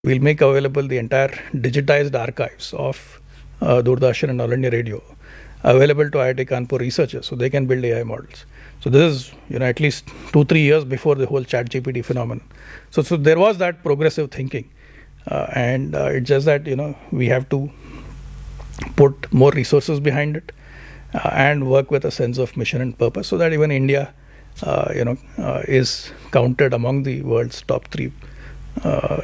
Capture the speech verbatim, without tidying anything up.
We'll make available the entire digitized archives of uh, Doordarshan and All India Radio available to I I T Kanpur researchers so they can build A I models. So this is, you know, at least two, three years before the whole ChatGPT phenomenon. So, so there was that progressive thinking. Uh, and uh, it's just that, you know, we have to put more resources behind it uh, and work with a sense of mission and purpose so that even India, uh, you know, uh, is counted among the world's top three uh,